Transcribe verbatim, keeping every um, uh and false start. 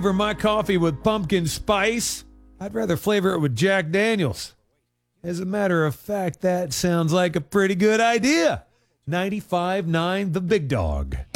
flavor my coffee with pumpkin spice. I'd rather flavor it with Jack Daniels. As a matter of fact, that sounds like a pretty good idea. ninety-five point nine The Big Dog.